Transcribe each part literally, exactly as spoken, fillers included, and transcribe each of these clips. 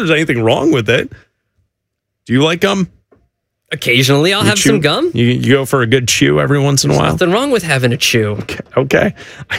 there's anything wrong with it. Do you like gum? Occasionally, I'll You have chew- some gum. You, you go for a good chew every once in a while? Nothing wrong with having a chew. Okay. okay.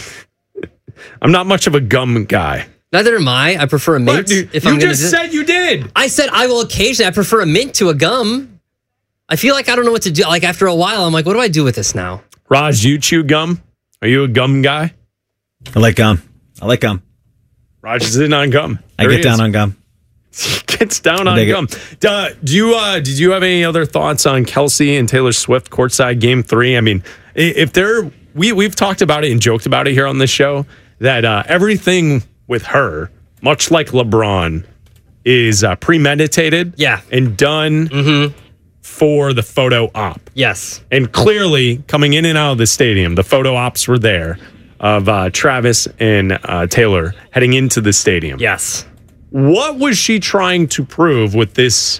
I'm not much of a gum guy. Neither am I. I prefer a mint. But you if you I'm gonna just do- said you did. I said I will occasionally. I prefer a mint to a gum. I feel like I don't know what to do. Like after a while, I'm like, what do I do with this now? Raj, do you chew gum? Are you a gum guy? I like gum. I like gum. Raj is in on gum. I There get he down is. on gum. He gets down I on dig it. gum. Uh, do you? Uh, did you have any other thoughts on Kelsey and Taylor Swift courtside game three? I mean, i- if they're we we've talked about it and joked about it here on this show that uh, everything with her, much like LeBron, is uh, premeditated. Yeah. and done Mm-hmm. for the photo op. Yes. And clearly, coming in and out of the stadium, the photo ops were there of uh, Travis and uh, Taylor heading into the stadium. Yes. What was she trying to prove with this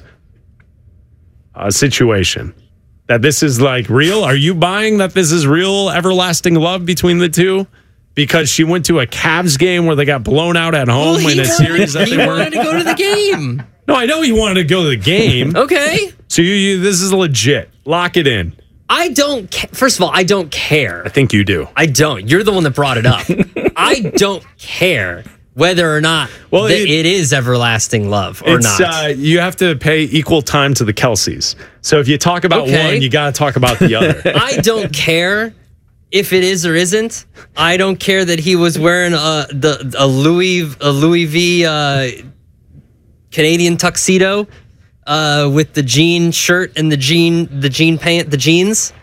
uh, situation? That this is like real? Are you buying that this is real everlasting love between the two? Because she went to a Cavs game where they got blown out at home Well, in he a wanted- series that he they wanted were. to go to the game. No, I know he wanted to go to the game. Okay. So you, you, this is legit. Lock it in. I don't. Ca- First of all, I don't care. I think you do. I don't. You're the one that brought it up. I don't care whether or not Well, that it- it is everlasting love or It's, not. uh, you have to pay equal time to the Kelseys. So if you talk about Okay. one, you got to talk about the other. I don't care if it is or isn't. I don't care that he was wearing a the a Louis a Louis V uh, Canadian tuxedo uh, with the jean shirt and the jean the jean pant the jeans.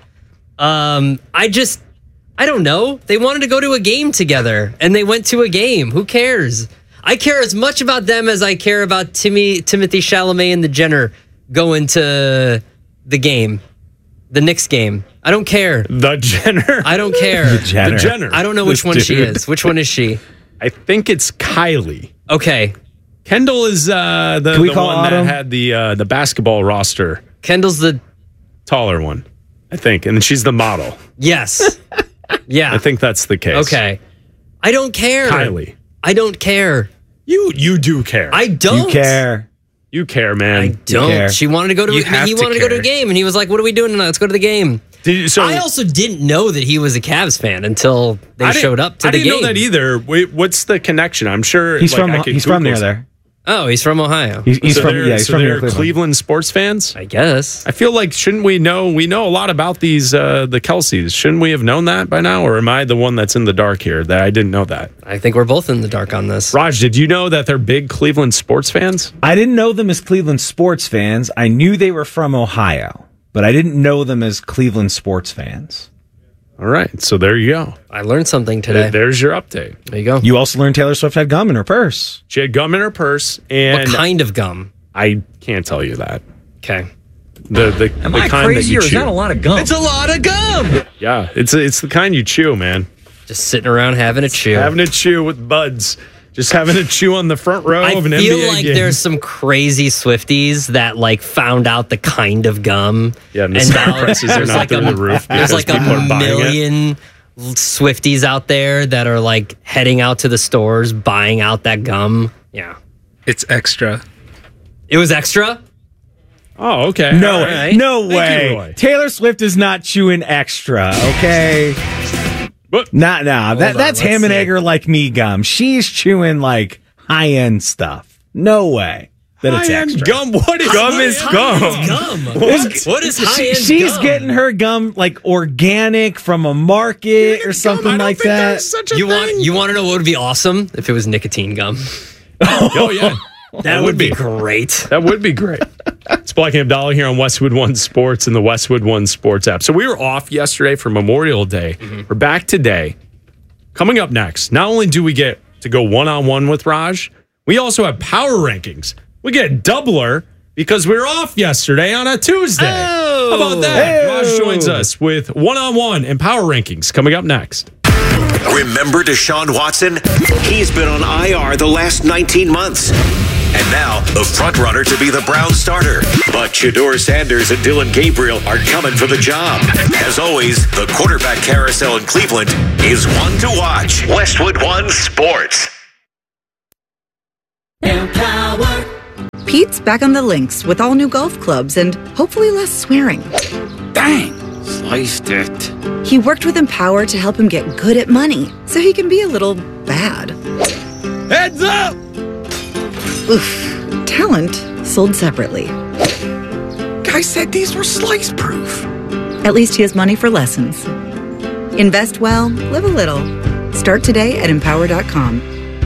Um, I just I don't know. They wanted to go to a game together, and they went to a game. Who cares? I care as much about them as I care about Timmy Timothy Chalamet and the Jenner going to the game, the Knicks game. I don't care. The Jenner. I don't care. The Jenner. I don't know which This one she dude. is. Which one is she? I think it's Kylie. Okay. Kendall is uh, the, Can we the call one Autumn? that had the uh, the basketball roster, Kendall's the taller one, I think, and she's the model. yes. Yeah. I think that's the case. Okay. I don't care. Kylie, I don't care. you you do care. I don't You care. you care, man. I don't. care. She wanted to go to. You have he to wanted to go to a care. game, and he was like, "What are we doing tonight? Let's go to the game." Did you- so I also didn't know that he was a Cavs fan until they I didn't- showed up to I the didn't game. know that either. Wait, what's the connection? I'm sure He's like, from I could he's from near Google there. Oh, he's from Ohio. He's, he's so from they're, yeah, he's so from near they're Cleveland. Cleveland sports fans. I guess. I feel like shouldn't we know? We know a lot about these uh, the Kelseys. Shouldn't we have known that by now? Or am I the one that's in the dark here that I didn't know that? I think we're both in the dark on this. Raj, did you know that they're big Cleveland sports fans? I didn't know them as Cleveland sports fans. I knew they were from Ohio, but I didn't know them as Cleveland sports fans. All right, so there you go. I learned something today. There's your update. There you go. You also learned Taylor Swift had gum in her purse. She had gum in her purse, What and kind of gum? I can't tell you that. Okay. The the, Am the I kind crazy that or you is chew. that a lot of gum? It's a lot of gum. Yeah, it's it's the kind you chew, man. Just sitting around having a chew. Having a chew with buds. Just having a chew on the front row I of an feel N B A like game. there's some crazy Swifties that like found out the kind of gum. Yeah, and the stock prices are there's not like through a, the roof There's because like a people are buying it. million Swifties out there that are like heading out to the stores buying out that gum. Yeah. It's extra. It was extra? Oh, okay. No, All right. no Thank you, way. Roy. Taylor Swift is not chewing extra, okay? But Nah, nah. That, on, that's let's ham and see. egger like me gum. She's chewing like high end stuff. No way that it's high-end extra. gum. What is Gum what is is gum. Gum. What? What is high She- end she's gum? getting her gum like organic from a market or something Gum, I don't like think that. there's Such a You thing. want you want to know what would be awesome if it was nicotine gum? Oh yeah, That would be great. that would be great. It's Black and Abdallah here on Westwood One Sports and the Westwood One Sports app. So we were off yesterday for Memorial Day. Mm-hmm. We're back today. Coming up next, not only do we get to go one on one with Raj, we also have power rankings. We get a doubler because we were off yesterday on a Tuesday. Oh. How about that? Hey. Raj joins us with one on one and power rankings coming up next. Remember Deshaun Watson? He's been on I R the last nineteen months. And now, the front-runner to be the Browns starter. But Shedeur Sanders and Dylan Gabriel are coming for the job. As always, the quarterback carousel in Cleveland is one to watch. Westwood One Sports. Empower Pete's back on the links with all new golf clubs and hopefully less swearing. Dang, sliced it. He worked with Empower to help him get good at money so he can be a little bad. Heads up! Oof. Talent sold separately. Guy said these were slice proof. At least he has money for lessons. Invest well, live a little. Start today at empower dot com.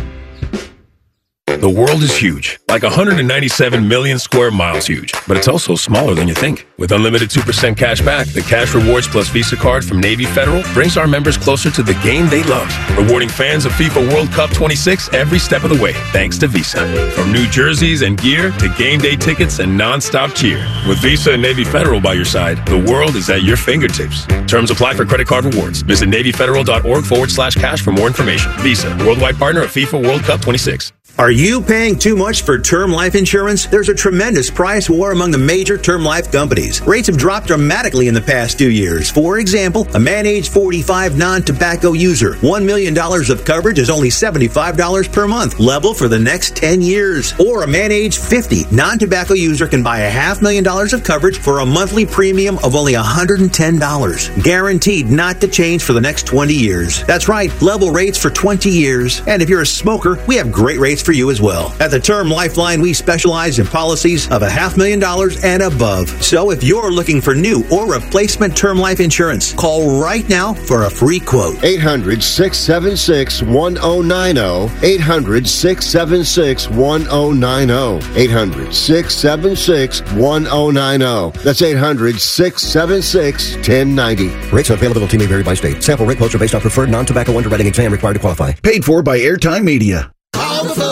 The world is huge, like one hundred ninety-seven million square miles huge, but it's also smaller than you think. With unlimited two percent cash back, the Cash Rewards Plus Visa card from Navy Federal brings our members closer to the game they love, rewarding fans of FIFA World Cup twenty-six every step of the way, thanks to Visa. From new jerseys and gear to game day tickets and non-stop cheer. With Visa and Navy Federal by your side, the world is at your fingertips. Terms apply for credit card rewards. Visit NavyFederal.org forward slash cash for more information. Visa, worldwide partner of FIFA World Cup twenty-six. Are you paying too much for term life insurance? There's a tremendous price war among the major term life companies. Rates have dropped dramatically in the past two years. For example, a man age forty-five non-tobacco user, one million dollars of coverage is only seventy-five dollars per month, level for the next ten years. Or a man age fifty non-tobacco user can buy a half million dollars of coverage for a monthly premium of only one hundred ten dollars. Guaranteed not to change for the next twenty years. That's right, level rates for twenty years. And if you're a smoker, we have great rates for you as well. At the Term Lifeline, we specialize in policies of a half million dollars and above. So if you're looking for new or replacement term life insurance, call right now for a free quote. eight hundred, six seven six, one oh nine oh. eight hundred, six seven six, one oh nine oh. eight hundred, six seven six, one oh nine oh. That's eight hundred, six seven six, one oh nine oh. Rates and availability may vary by state. Sample rate quotes are based on preferred non-tobacco underwriting exam required to qualify. Paid for by Airtime Media.